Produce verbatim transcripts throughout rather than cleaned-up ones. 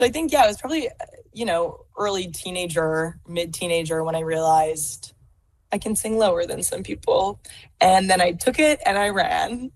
I think, yeah, it was probably, you know, early teenager, mid-teenager when I realized I can sing lower than some people. And then I took it and I ran.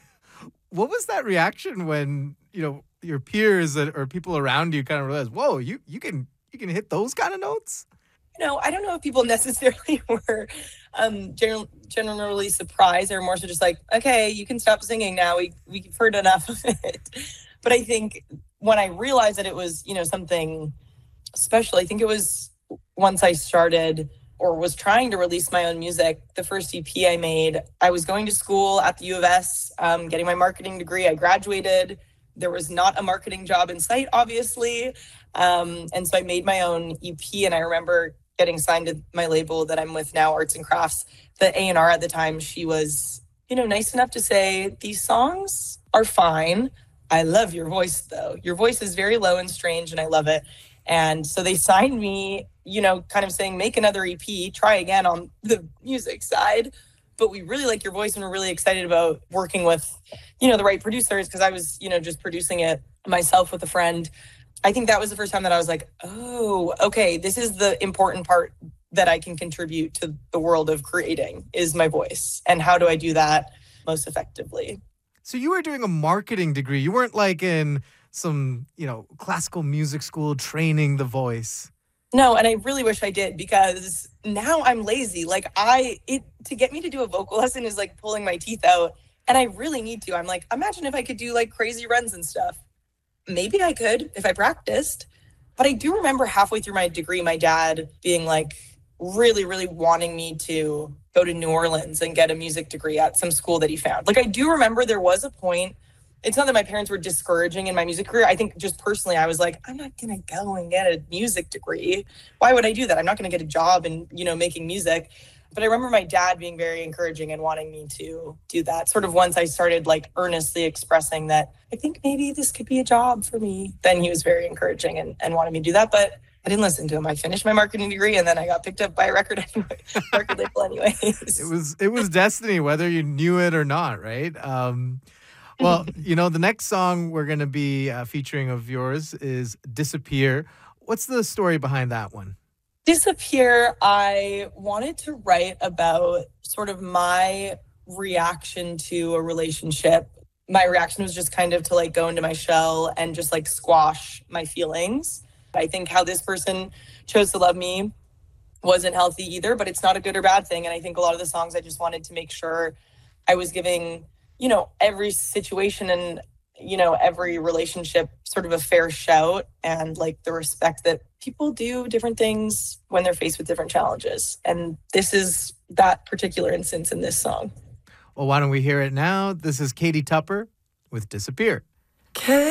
What was that reaction when, you know, your peers or people around you kind of realized, whoa, you, you can you can hit those kind of notes? You know, I don't know if people necessarily were um, general, generally surprised. They're more so just like, okay, you can stop singing now. We, we've heard enough of it. But I think when I realized that it was, you know, something special, I think it was once I started or was trying to release my own music, the first E P I made, I was going to school at the U of S, um, getting my marketing degree. I graduated. There was not a marketing job in sight, obviously. Um, and so I made my own E P, and I remember getting signed to my label that I'm with now, Arts and Crafts. The A and R at the time, she was, you know, nice enough to say, these songs are fine. I love your voice, though. Your voice is very low and strange, and I love it. And so they signed me, you know, kind of saying, make another E P, try again on the music side. But we really like your voice, and we're really excited about working with, you know, the right producers, because I was, you know, just producing it myself with a friend. I think that was the first time that I was like, oh, okay, this is the important part that I can contribute to the world of creating is my voice. And how do I do that most effectively? So you were doing a marketing degree. You weren't like in some, you know, classical music school training the voice. No, and I really wish I did, because now I'm lazy. Like I, it to get me to do a vocal lesson is like pulling my teeth out, and I really need to. I'm like, imagine if I could do like crazy runs and stuff. Maybe I could if I practiced. But I do remember halfway through my degree, my dad being like really, really wanting me to go to New Orleans and get a music degree at some school that he found. Like I do remember there was a point. It's not that my parents were discouraging in my music career. I think just personally, I was like, I'm not going to go and get a music degree. Why would I do that? I'm not going to get a job in, you know, making music. But I remember my dad being very encouraging and wanting me to do that. Sort of once I started like earnestly expressing that I think maybe this could be a job for me, then he was very encouraging and, and wanted me to do that. But I didn't listen to him. I finished my marketing degree, and then I got picked up by a record anyway, record label anyways. It was it was destiny, whether you knew it or not, right? Um, well, you know, the next song we're going to be uh, featuring of yours is Disappear. What's the story behind that one? Disappear, I wanted to write about sort of my reaction to a relationship. My reaction was just kind of to like go into my shell and just like squash my feelings. I think how this person chose to love me wasn't healthy either, but it's not a good or bad thing. And I think a lot of the songs, I just wanted to make sure I was giving, you know, every situation and, you know, every relationship sort of a fair shout, and like the respect that people do different things when they're faced with different challenges. And this is that particular instance in this song. Well, why don't we hear it now? This is Katie Tupper with Disappear. Okay.